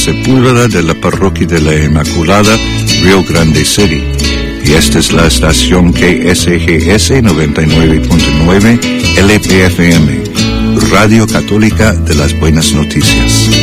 Sepúlveda de la Parroquia de la Inmaculada, Rio Grande City. Y esta es la estación KSGS 99.9 LPFM, Radio Católica de las Buenas Noticias.